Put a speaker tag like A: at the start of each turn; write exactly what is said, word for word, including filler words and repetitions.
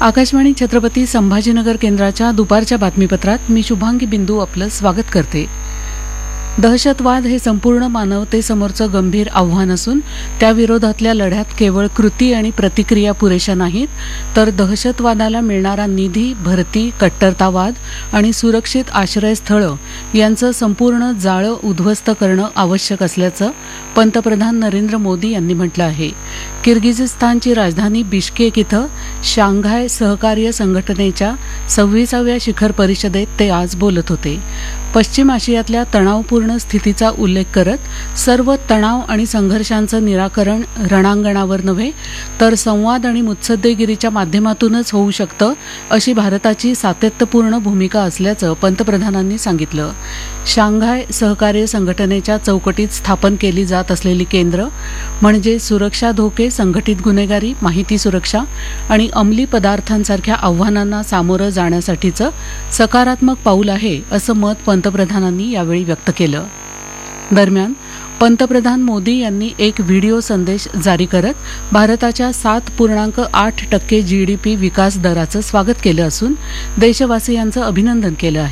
A: आकाशवाणी छत्रपती संभाजीनगर केंद्राच्या दुपारच्या बातमीपत्रात मी शुभांगी बिंदू आपलं स्वागत करते. दहशतवाद हे संपूर्ण मानवतेसमोरचं गंभीर आव्हान असून त्याविरोधातल्या लढ्यात केवळ कृती आणि प्रतिक्रिया पुरेशा नाहीत, तर दहशतवादाला मिळणारा निधी, भरती, कट्टरतावाद आणि सुरक्षित आश्रयस्थळं यांचं संपूर्ण जाळं उद्ध्वस्त करणं आवश्यक असल्याचं पंतप्रधान नरेंद्र मोदी यांनी म्हटलं आहे. किर्गिझिस्तानची राजधानी बिश्केक इथं शांघाय सहकार्य संघटनेच्या सव्वीसाव्या शिखर परिषदेत ते आज बोलत होते. पश्चिम आशियातल्या तणावपूर्ण स्थितीचा उल्लेख करत सर्व तणाव आणि संघर्षांचं निराकरण रणांगणावर नव्हे तर संवाद आणि मुत्सद्देगिरीच्या माध्यमातूनच होऊ शकतं, अशी भारताची सातत्यपूर्ण भूमिका असल्याचं पंतप्रधानांनी सांगितलं. शांघाय सहकार्य संघटनेच्या चौकटीत स्थापन केली जात असलेली केंद्र म्हणजे सुरक्षा धोके, संघटित गुन्हेगारी, माहिती सुरक्षा आणि अंमली पदार्थांसारख्या आव्हानांना सामोरं जाण्यासाठीचं सकारात्मक पाऊल आहे, असं मत पंतप्रधानांनी यावेळी व्यक्त केलं. दरम्यान पंतप्रधान मोदी यांनी एक व्हिडिओ संदेश जारी करत भारताच्या सात पूर्णांक आठ टक्के जीडीपी विकास दराचं स्वागत केलं असून देशवासियांचं अभिनंदन केलं आहे.